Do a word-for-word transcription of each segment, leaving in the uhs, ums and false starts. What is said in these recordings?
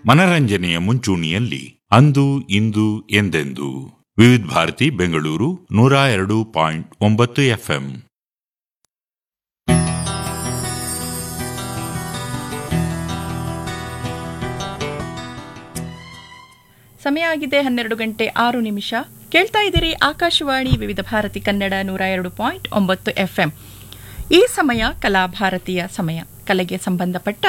ಮನರಂಜನೆಯ ಮುಂಚೂಣಿಯಲ್ಲಿ ಅಂದು ಇಂದು ಎಂದೆಂದು ವಿವಿಧ ಭಾರತಿ ಬೆಂಗಳೂರು ನೂರ ಎರಡು ಪಾಯಿಂಟ್ ಒಂಬತ್ತು ಎಫ್ಎಂ. ಸಮಯ ಆಗಿದೆ ಹನ್ನೆರಡು ಗಂಟೆ ಆರು ನಿಮಿಷ. ಕೇಳ್ತಾ ಇದ್ದೀರಿ ಆಕಾಶವಾಣಿ ವಿವಿಧ ಭಾರತಿ ಕನ್ನಡ ನೂರ ಎರಡು ಪಾಯಿಂಟ್ ಒಂಬತ್ತು ಎಫ್ಎಂ. ಈ ಸಮಯ ಕಲಾಭಾರತೀಯ ಸಮಯ. ಕಲೆಗೆ ಸಂಬಂಧಪಟ್ಟ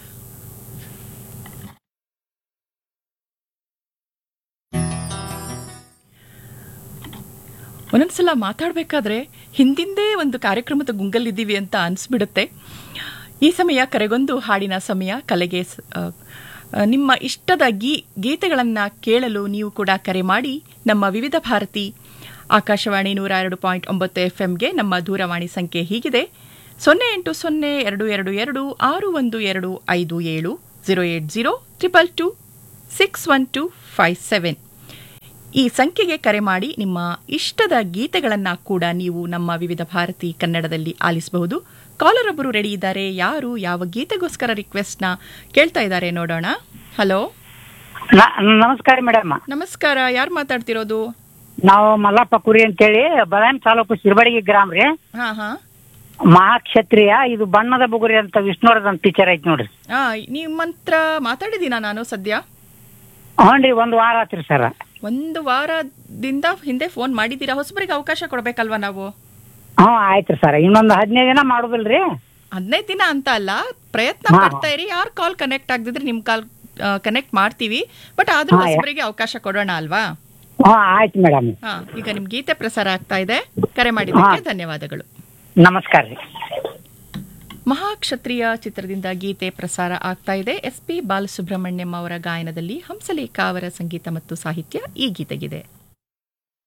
ಒಂದೊಂದ್ಸಲ ಮಾತಾಡಬೇಕಾದ್ರೆ ಹಿಂದಿಂದೇ ಒಂದು ಕಾರ್ಯಕ್ರಮದ ಗುಂಗಲ್ಲಿದ್ದೀವಿ ಅಂತ ಅನಿಸ್ಬಿಡುತ್ತೆ. ಈ ಸಮಯ ಕರೆಗೊಂದು ಹಾಡಿನ ಸಮಯ. ಕಲೆಗೆ ನಿಮ್ಮ ಇಷ್ಟದ ಗೀ ಗೀತೆಗಳನ್ನು ಕೇಳಲು ನೀವು ಕೂಡ ಕರೆ ಮಾಡಿ. ನಮ್ಮ ವಿವಿಧ ಭಾರತಿ ಆಕಾಶವಾಣಿ ನೂರ ಎರಡು ಪಾಯಿಂಟ್ ಒಂಬತ್ತು ಎಫ್ ಎಂಗೆ ನಮ್ಮ ದೂರವಾಣಿ ಸಂಖ್ಯೆ ಹೀಗಿದೆ: ಸೊನ್ನೆ ಎಂಟು ಸೊನ್ನೆ ಎರಡು ಎರಡು ಎರಡು ಆರು ಒಂದು ಎರಡು ಐದು ಏಳು zero eight zero triple to six one to five seven. ಈ ಸಂಖ್ಯೆಗೆ ಕರೆ ಮಾಡಿ ನಿಮ್ಮ ಇಷ್ಟದ ಗೀತೆಗಳನ್ನು ಕೂಡ ನೀವು ನಮ್ಮ ವಿವಿಧ ಭಾರತಿ ಕನ್ನಡದಲ್ಲಿ ಆಲಿಸಬಹುದು. ಕಾಲರ್ ಒಬ್ಬರು ರೆಡಿ ಇದ್ದಾರೆ. ಯಾರು ಯಾವ ಗೀತೆಗೋಸ್ಕರ ರಿಕ್ವೆಸ್ಟ್ನ ಕೇಳ್ತಾ ಇದ್ದಾರೆ ನೋಡೋಣ. ಹಲೋ, ನಮಸ್ಕಾರ ಮೇಡಮ್. ನಮಸ್ಕಾರ. ಯಾರು ಮಾತಾಡ್ತಿರೋದು? ನಾವು ಮಲ್ಲಪ್ಪ ಕುರಿ ಅಂತೇಳಿ ಬದಾಮಿ ತಾಲೂಕು ಶಿರ್ಬಡಗಿ ಗ್ರಾಮ ರೀ. ಹಾ ಹಾ ಮಹಾಕ್ಷತ್ರಿಯ. ಇದು ಬಣ್ಣದ ಬುಗುರಿ ಅಂತ ವಿಷ್ಣುವರ್ಧನ್ ಪಿಕ್ಚರ್ ಐತಿ ನೋಡ್ರಿ. ಹಾ, ನಿಮ್ಮಂತ್ರ ಮಾತಾಡಿದೀನ ನಾನು ಸದ್ಯ? ಹ್ಞೂ, ಒಂದು ವಾರ ಆತ್ರಿ ಸರ್. ಒಂದು ವಾರದಿಂದ ಹಿಂದೆ ಫೋನ್ ಮಾಡಿದ್ದೀರಾ? ಹೊಸಬರಿಗೆ ಅವಕಾಶ ಕೊಡ್ಬೇಕಲ್ವಾ ನಾವು? ಹ್ಞೂ ಆಯ್ತು ಸರ್. ಇನ್ನೊಂದು ಹದಿನೈದು ದಿನ ಮಾಡೋದಿಲ್ರಿ? ಹದಿನೈದು ದಿನ ಅಂತ ಅಲ್ಲ, ಪ್ರಯತ್ನ ಪಡ್ತಾ ಇರಿ. ಯಾರು ಕಾಲ್ ಕನೆಕ್ಟ್ ಆಗದಿದ್ರೆ ನಿಮ್ ಕಾಲ್ ಕನೆಕ್ಟ್ ಮಾಡ್ತೀವಿ. ಬಟ್ ಆದ್ರೂ ಹೊಸಬರಿಗೆ ಅವಕಾಶ ಕೊಡೋಣ ಅಲ್ವಾ? ಹ್ಞೂ ಆಯ್ತು ಮೇಡಮ್. ಹಾ, ಈಗ ನಿಮ್ ಗೀತೆ ಪ್ರಸಾರ ಆಗ್ತಾ ಇದೆ. ಕರೆ ಮಾಡಿದ್ದಕ್ಕೆ ಧನ್ಯವಾದಗಳು. ನಮಸ್ಕಾರ ರೀ. ಮಹಾಕ್ಷತ್ರಿಯ ಚಿತ್ರದಿಂದ ಗೀತೆ ಪ್ರಸಾರ ಆಗ್ತಾ ಇದೆ. ಎಸ್ ಪಿ ಬಾಲಸುಬ್ರಹ್ಮಣ್ಯಂ ಅವರ ಗಾಯನದಲ್ಲಿ ಹಂಸಲೇಖ ಅವರ ಸಂಗೀತ ಮತ್ತು ಸಾಹಿತ್ಯ ಈ ಗೀತೆಗಿದೆ.